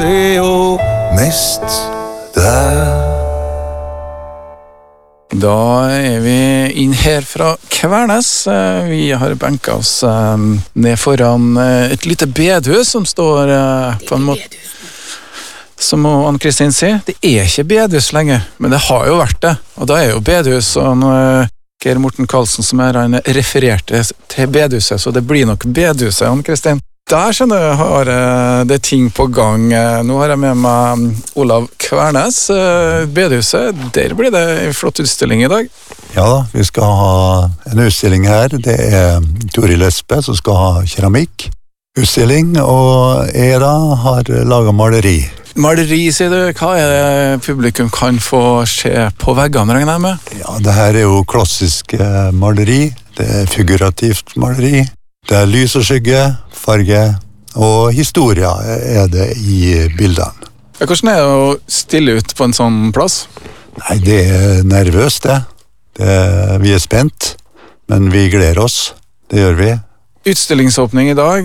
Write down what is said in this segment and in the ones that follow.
jo mest der. Da vi inn her fra Kvernes. Vi har benket oss ned foran et lite bedhus som står på en måte, som Ann-Kristin sier, det ikke bedhus lenger, men det har jo vært det. Og da jo bedhus, og Geir Morten Karlsen som han refererte til bedhuset, så det blir nok bedhuset, Ann-Kristin. Der skjønner jeg har det ting på gang. Nå har jeg med meg Olav Kvernes, bedhuset. Der blir det en flott utstilling i dag. Ja da, vi skal ha en utstilling her. Det Toril Espe som skal ha keramikk-utstilling, og jeg da har laget maleri. Maleri, sier du. Hva det publikum kan få se på veggene, regner jeg med? Ja, det her jo klassisk maleri. Det figurativt maleri. Det lys og skygge, farge og historie det i bildene. Ja, hvordan det å stille ut på en sånn plass? Nei, det nervøst det. Vi spent, men vi gleder oss. Det gjør vi. Utstillingsåpning i dag.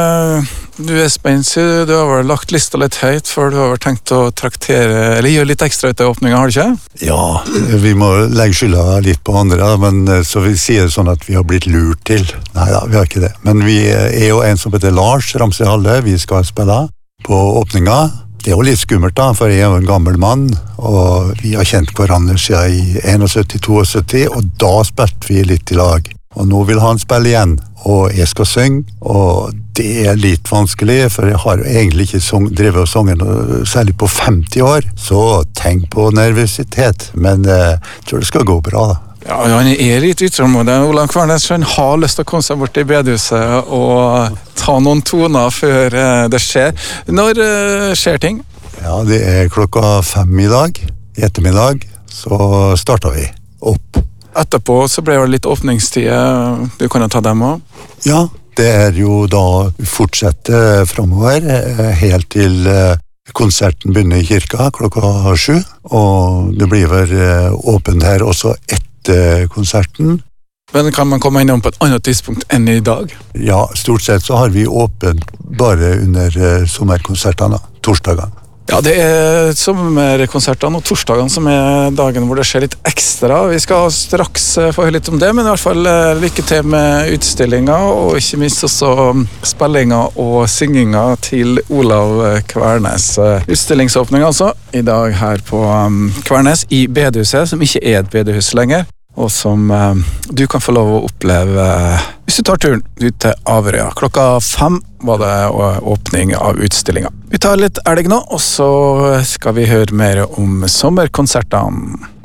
Du spent, sier du. Du har vel lagt lista litt høyt, for du har vel tenkt å traktere, eller gjøre litt ekstra ut av åpningen, har du ikke? Ja, vi må legge skylda litt på andre, men så vi sier sånn at vi har blitt lurt til. Neida, vi har ikke det. Men vi jo en som heter Lars Ramsøy Halle, vi skal spille på åpninga. Det jo litt skummelt da, for jeg jo en gammel mann, og vi har kjent hverandre siden i 71-72, og da spilte vi litt i lag. Og nå vil han spille igjen, og jeg skal synge, og det litt vanskelig, for jeg har jo egentlig ikke drevet og sunget særlig på 50 år, så tenk på nervøsitet, men jeg tror det skal gå bra da. Ja, han litt utålmodig. Olav Kvernes, han har lyst til å komme seg bort i bedhuset og ta noen toner før det skjer. Når skjer ting? Ja, det 5:00 i dag, i ettermiddag, så starter vi opp. Etterpå så ble det litt åpningstid. Du kan jo ta dem også. Ja, det jo da fortsette fremover, helt til konserten begynner i kirka 7:00, og det blir vel åpent her også etter konserten. Men kan man komme innom på et annet tidspunkt enn i dag? Ja, stort sett så har vi åpent bare under sommerkonsertene, torsdagene. Ja, det sommerkonsertene og torsdagene som dagen hvor det skjer litt ekstra. Vi skal straks få høre litt om det, men i hvert fall lykke til med utstillinga, og ikke minst også spillinga og synginga til Olav Kvernes. Utstillingsåpning altså, i dag her på Kvernes i bedhuset, som ikke et bedehus lenger, og som du kan få lov å oppleve hvis du tar turen ut til Averøya. 5:00 var det åpning av utstillinga. Vi tar litt elg nå, og så skal vi høre mer om sommerkonsertene.